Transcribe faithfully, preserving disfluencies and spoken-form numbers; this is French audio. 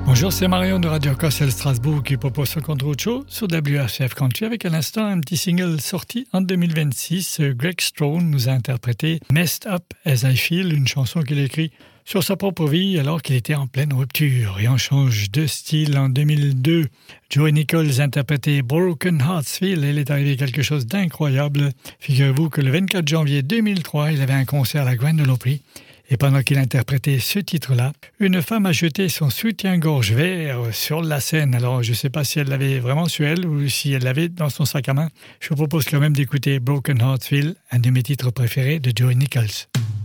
Bonjour, c'est Marion de Radio Cossel Strasbourg qui propose son contrôle show sur W R C F Country avec à l'instant un petit single sorti en deux mille vingt-six. Greg Strone nous a interprété Messed Up As I Feel, une chanson qu'il a écrite sur sa propre vie alors qu'il était en pleine rupture. Et on change de style en deux mille deux. Joey Nichols interprétait Broken Heartsville et il est arrivé quelque chose d'incroyable. Figurez-vous que le vingt-quatre janvier deux mille trois, il avait un concert à la Grand Ole Opry. Et pendant qu'il interprétait ce titre-là, une femme a jeté son soutien-gorge vert sur la scène. Alors, je ne sais pas si elle l'avait vraiment sur elle ou si elle l'avait dans son sac à main. Je vous propose quand même d'écouter Broken Heartsville, un de mes titres préférés de Joey Nichols.